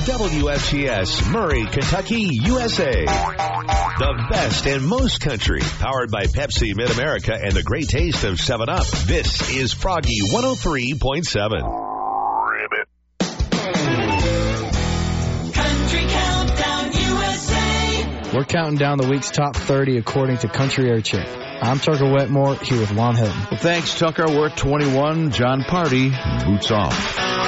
WFCS, Murray, Kentucky, USA. The best in most country, powered by Pepsi Mid-America and the great taste of 7-Up. This is Froggy 103.7. Ribbit. Country Countdown USA. We're counting down the week's top 30 according to Country Air Check. I'm Tucker Wetmore, here with Lon Hilton. Well, thanks, Tucker. We're at 21. John Party, Boots Off.